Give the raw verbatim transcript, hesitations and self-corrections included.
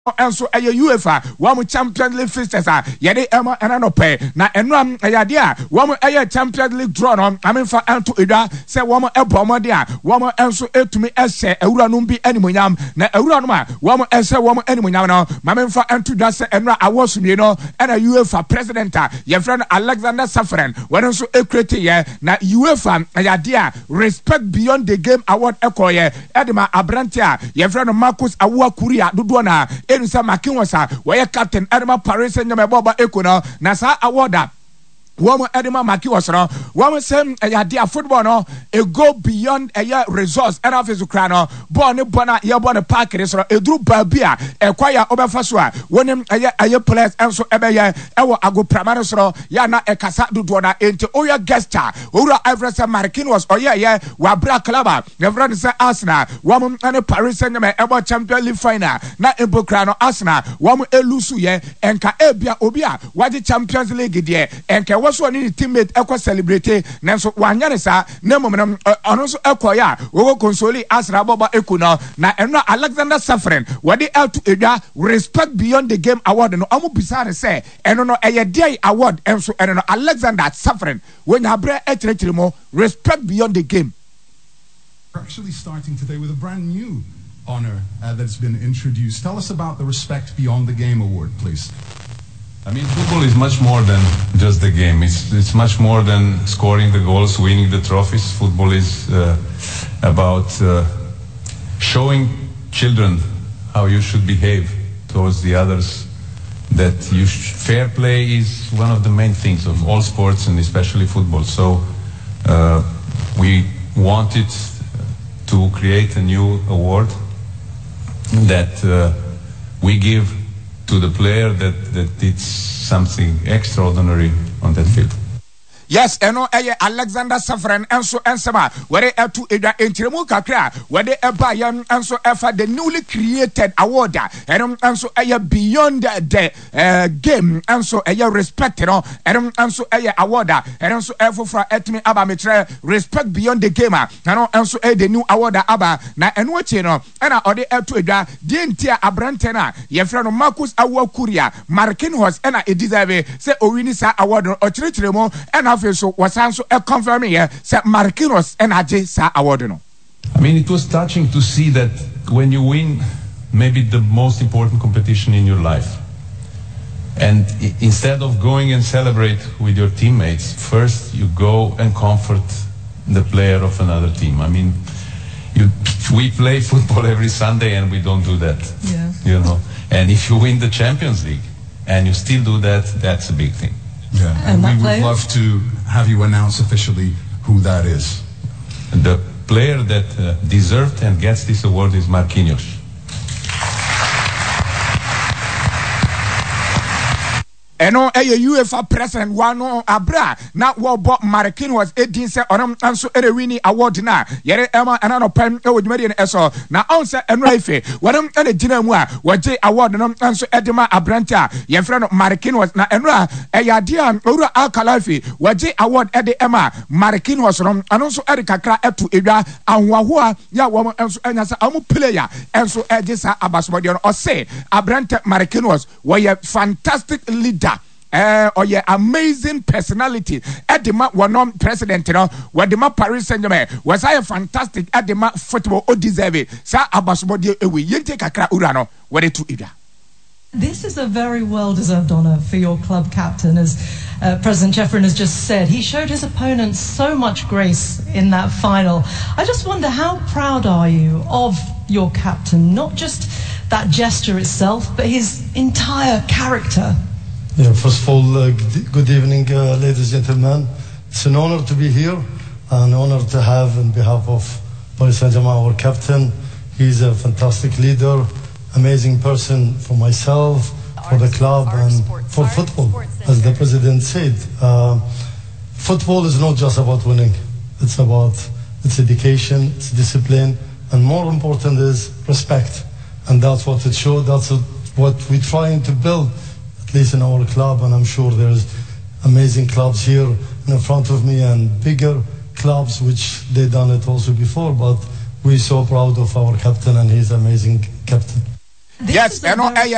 enso eye UEFA wam Champions League fixtures a yede ema ena no pe na enram ayade a wam eye Champions League draw no amenfa ento edwa se wam ebomode a wam enso etumi ehye awura no bi animonyam na awura no a wam ehye wam animonyam no mamenfa ento dwa se enra awosumie no ena UEFA president a ye friend Alexander Safran won enso ekrete ye na UEFA ayade a respect beyond the game award ekoye edema abrante a ye friend Marcus Awuwa Kuria dodo na Enusa Makinwasa, where Captain Edema Paris and Boba Econo, Nasa Awarda. Woman Edema Makiwasano, woman same a dear football no, a go beyond a year resource and of his Ukraino, born a bona, Yabona Park, a drew Babia, a choir Oberfasua, one him a year a year place and so every year, our Ago Pramanosro, Yana a Casatu Dona into Oya Gesta, Ura Iverson Markin was or yeah, yeah, Wabra Calaba, never say Arsenal, woman and a Paris Saint Germain ever champion league final, not in Bukrano Arsenal, woman Elusuye, and Ka Ebia Obia, what the Champions League dear, and Ka was one in teammate equal celebrate nanso wanyane sa na momnam ono so ekoya wo console Arsenal boba ekuno na eno Alexander Safran wade out to edwa respect beyond the game award no amu bisare say eno no eye dey award enso eno no Alexander Safran when habre ekyerechire mo respect beyond the game. We're actually starting today with a brand new honor uh, that's been introduced. Tell us about the Respect Beyond the Game award, please. I mean, football is much more than just the game. It's it's much more than scoring the goals, winning the trophies. Football is uh, about uh, showing children how you should behave towards the others. That you sh fair play is one of the main things of all sports and especially football. So uh, we wanted to create a new award that uh, we give to the player that, that did something extraordinary on that field. Yes, eno eye Alexander Safran enso ensema where etu edwa entiremu kakra where eba yam enso efa the newly created award eno enso eye beyond the uh, game enso eye respect no eno enso eye award eno enso efofra etimi aba metre respect beyond the game eno enso eye the new award aba na eno echi no ena ode etu edwa die ntia abrante na ye frɛ no Marcus Awuwa Kuria Marquinhos ena e deserve say owini sa award no ochirechiremu ena so was also a confirming here said Marquinhos and Ajay sa award no. I mean, it was touching to see that when you win maybe the most important competition in your life, and instead of going and celebrate with your teammates, first you go and comfort the player of another team. I mean, you, we play football every Sunday and we don't do that. Yeah. You know, and if you win the Champions League and you still do that, that's a big thing. Yeah, and, and we would love to have you announce officially who that is. The player that uh, deserved and gets this award is Marquinhos. Eno eye UEFA president wano abra na wobo Marquinhos edin se onam anso erewini award na yere ema anano pem e wodwumade ne eso na onse eno ife wonam ene gina mu a woje award no anso edema abrante a ye frɛ no Marquinhos na eno a eyade a owura Alcalafi woje award ede ema Marquinhos no anonso ere kakra eto edwa ahwaho a ya wo anso anya sa amu player enso eje sa abasobode no ose abrante Marquinhos wo fantastic leader. Uh, or your amazing personality. Edema one president, you know, Wadema Paris Saint Germain was I a fantastic Edema football or deserve it. Sa Abasmodi, we take a cra urano, what it to either. This is a very well-deserved honour for your club captain, as uh, President Chefrin has just said. He showed his opponents so much grace in that final. I just wonder, how proud are you of your captain? Not just that gesture itself, but his entire character. Yeah, first of all, uh, good evening, uh, ladies and gentlemen. It's an honor to be here, an honor to have, on behalf of Paris Saint-Germain, our captain. He's a fantastic leader, amazing person for myself, for the club, and for football, as the president said. Uh, football is not just about winning. It's about its education, its discipline, and more important is respect. And that's what it showed. That's what we're trying to build, at least in our club, and I'm sure there's amazing clubs here in front of me and bigger clubs which they done it also before, but we're so proud of our captain and he's amazing captain. Yes, and